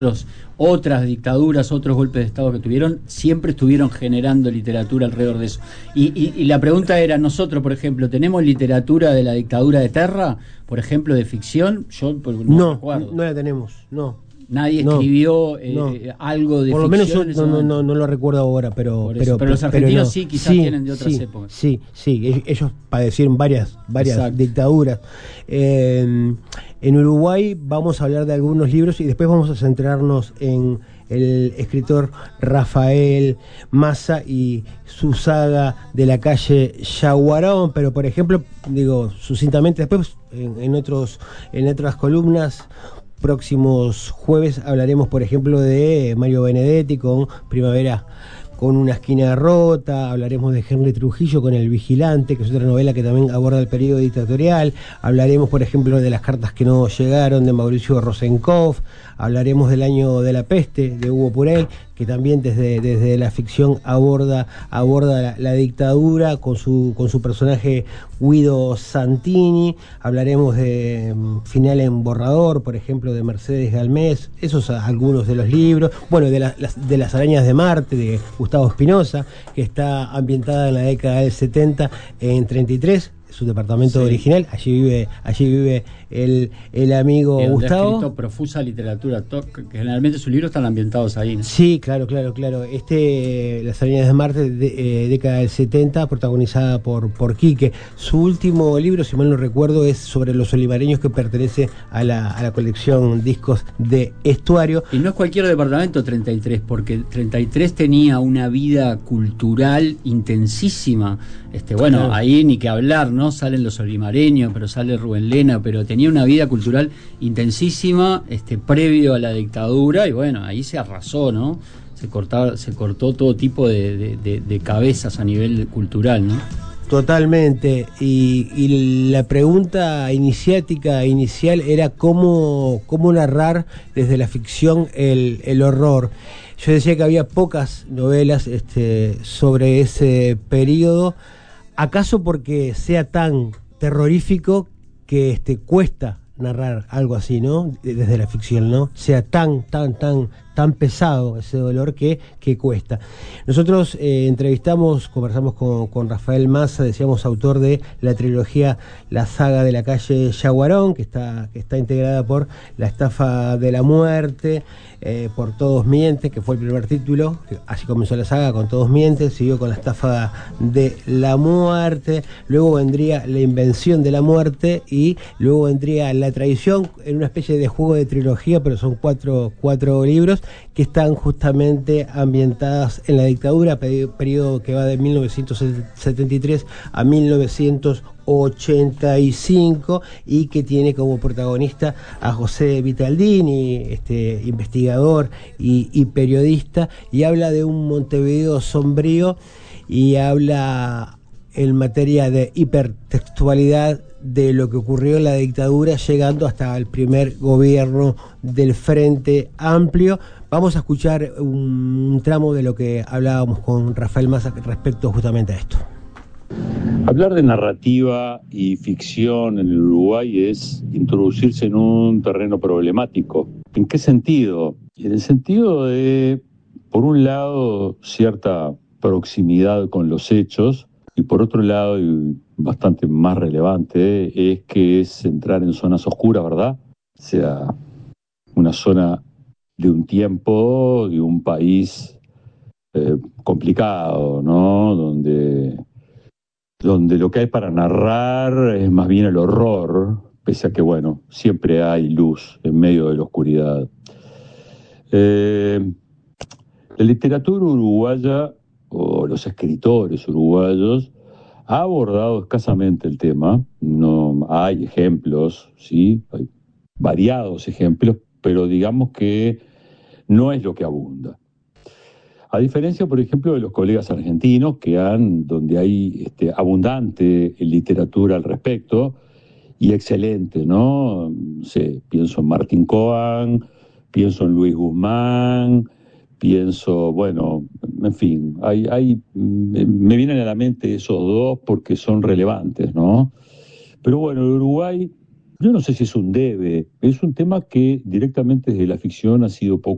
otras dictaduras, otros golpes de Estado que tuvieron, siempre estuvieron generando literatura alrededor de eso. Y la pregunta era, nosotros, por ejemplo, ¿tenemos literatura de la dictadura de Terra? Por ejemplo, de ficción. Yo no recuerdo. No la tenemos, no. Nadie escribió algo de por ficción. Por lo menos yo no lo recuerdo ahora, pero los argentinos sí, quizás tienen de otras épocas. Sí, ellos padecieron varias dictaduras. En Uruguay vamos a hablar de algunos libros y después vamos a centrarnos en el escritor Rafael Mazza y su saga de la calle Yaguarón, pero por ejemplo, digo sucintamente, después en otras columnas próximos jueves hablaremos, por ejemplo, de Mario Benedetti con Primavera con una esquina rota, hablaremos de Henry Trujillo con El Vigilante, que es otra novela que también aborda el periodo dictatorial, hablaremos, por ejemplo, de Las cartas que no llegaron, de Mauricio Rosenkopf, hablaremos del Año de la peste, de Hugo Purell, que también desde la ficción aborda la dictadura con su personaje Guido Santini, hablaremos de Final en Borrador, por ejemplo, de Mercedes Galmés, esos algunos de los libros, bueno, de las arañas de Marte, de Gustavo Espinosa, que está ambientada en la década del 70 en 33, su departamento original, allí vive el amigo Gustavo. Ha escrito profusa literatura, que generalmente sus libros están ambientados ahí, ¿no? Sí, claro. Las arañas de Marte, década del 70, protagonizada por Quique. Su último libro, si mal no recuerdo, es sobre los olivareños, que pertenece a la colección Discos de Estuario. Y no es cualquier departamento 33, porque 33 tenía una vida cultural intensísima. Claro. Ahí ni que hablar, ¿no? Salen los olivareños, pero sale Rubén Lena, pero tenía una vida cultural intensísima, previo a la dictadura, y bueno, ahí se arrasó, ¿no? Se cortó todo tipo de cabezas a nivel cultural, ¿no? Totalmente. Y la pregunta inicial era cómo narrar desde la ficción el horror. Yo decía que había pocas novelas sobre ese periodo, acaso porque sea tan terrorífico que cuesta narrar algo así, ¿no? Desde la ficción, ¿no? Sea tan pesado ese dolor que cuesta. Nosotros conversamos con Rafael Mazza, decíamos, autor de la trilogía La saga de la calle Yaguarón, que está integrada por La estafa de la muerte, por Todos mienten, que fue el primer título, así comenzó la saga, con Todos mienten, siguió con La estafa de la muerte, luego vendría La invención de la muerte y luego vendría La traición, en una especie de juego de trilogía, pero son cuatro libros que están justamente ambientadas en la dictadura, periodo que va de 1973 a 1985, y que tiene como protagonista a José Vitaldini, investigador y periodista, y habla de un Montevideo sombrío, y habla en materia de hipertextualidad de lo que ocurrió en la dictadura, llegando hasta el primer gobierno del Frente Amplio. Vamos a escuchar un tramo de lo que hablábamos con Rafael Mazza respecto justamente a esto. Hablar de narrativa y ficción en el Uruguay es introducirse en un terreno problemático. ¿En qué sentido? En el sentido de, por un lado, cierta proximidad con los hechos, y por otro lado, y bastante más relevante, es que es entrar en zonas oscuras, ¿verdad? O sea, una zona de un tiempo, de un país complicado, ¿no? Donde lo que hay para narrar es más bien el horror, pese a que, bueno, siempre hay luz en medio de la oscuridad. La literatura uruguaya, o los escritores uruguayos, ha abordado escasamente el tema. No hay ejemplos, sí, hay variados ejemplos, pero digamos que no es lo que abunda. A diferencia, por ejemplo, de los colegas argentinos, donde hay abundante literatura al respecto, y excelente, ¿no? No sé, pienso en Martín Coan, pienso en Luis Guzmán, pienso, bueno, en fin, me vienen a la mente esos dos porque son relevantes, ¿no? Pero bueno, el Uruguay, yo no sé si es un debe, es un tema que directamente desde la ficción ha sido poco